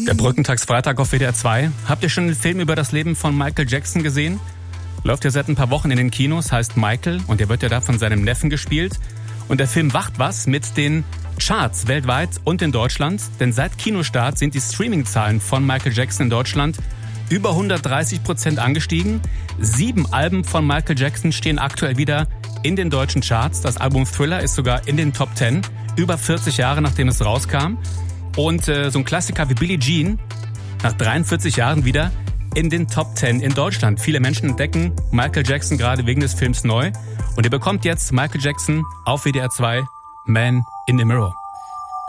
Der Brückentagsfreitag auf WDR 2. Habt ihr schon den Film über das Leben von Michael Jackson gesehen? Läuft ja seit ein paar Wochen in den Kinos, heißt Michael und der wird ja da von seinem Neffen gespielt. Und der Film macht was mit den Charts weltweit und in Deutschland, denn seit Kinostart sind die Streaming-Zahlen von Michael Jackson in Deutschland über 130% angestiegen. 7 Alben von Michael Jackson stehen aktuell wieder in den deutschen Charts. Das Album Thriller ist sogar in den Top 10, über 40 Jahre nachdem es rauskam. Und so ein Klassiker wie Billie Jean, nach 43 Jahren wieder in den Top 10 in Deutschland. Viele Menschen entdecken Michael Jackson gerade wegen des Films neu. Und ihr bekommt jetzt Michael Jackson auf WDR 2, Man in the Mirror.